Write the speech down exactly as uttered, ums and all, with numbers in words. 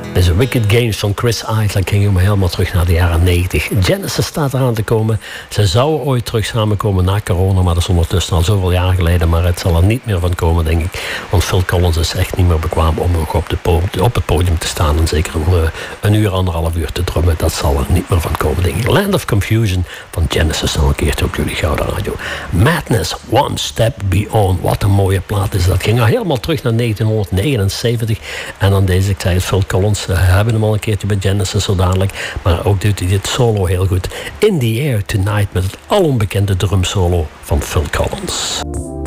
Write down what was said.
Deze Wicked Games van Chris Isaak ging me helemaal terug naar de jaren negentig. Genesis staat eraan te komen. Ze zouden ooit terug samenkomen na corona, maar dat is ondertussen al zoveel jaar geleden. Maar het zal er niet meer van komen, denk ik. Want Phil Collins is echt niet meer bekwaam om nog op, de podium, op het podium te staan. En zeker om uh, een uur, anderhalf uur te drummen. Dat zal er niet meer van komen, denk ik. Land of Confusion van Genesis nog een keertje op jullie Gouden Radio. Madness, One Step Beyond. Wat een mooie plaat is dat. Ging al helemaal terug naar negentien negenenzeventig. En dan deze, ik zei het, Phil Collins. We hebben hem al een keertje bij Genesis zo dadelijk. Maar ook doet hij dit solo heel goed. In the Air Tonight met het alonbekende drumsolo van Phil Collins.